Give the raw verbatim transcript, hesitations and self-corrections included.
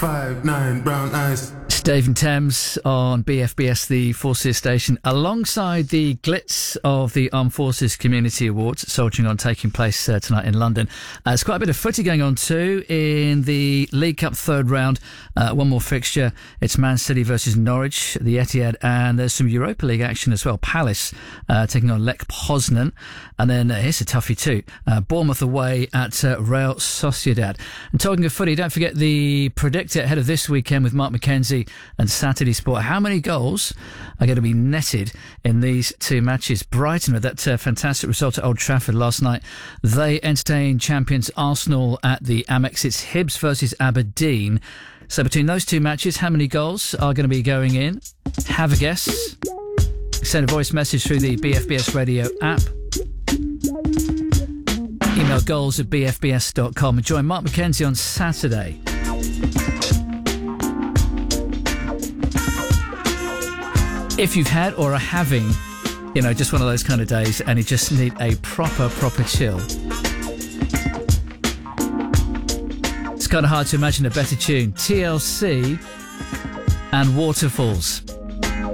Five, nine, brown eyes. Dave and Thames on B F B S, the Forces station, alongside the glitz of the Armed Forces Community Awards, Soldiering On, taking place uh, tonight in London. Uh, there's quite a bit of footy going on too in the League Cup third round. Uh, one more fixture. It's Man City versus Norwich, the Etihad, and there's some Europa League action as well. Palace uh, taking on Lech Poznan, and then uh, here's a toughie too. Uh, Bournemouth away at uh, Real Sociedad. And talking of footy, don't forget the predictor ahead of this weekend with Mark McKenzie and Saturday Sport. How many goals are going to be netted in these two matches? Brighton, with that uh, fantastic result at Old Trafford last night, they entertained champions Arsenal at the Amex. It's Hibs versus Aberdeen. So between those two matches, how many goals are going to be going in? Have a guess. Send a voice message through the B F B S radio app. Email goals at b f b s dot com and join Mark McKenzie on Saturday. If you've had or are having, you know, just one of those kind of days and you just need a proper, proper chill, it's kind of hard to imagine a better tune. T L C and Waterfalls.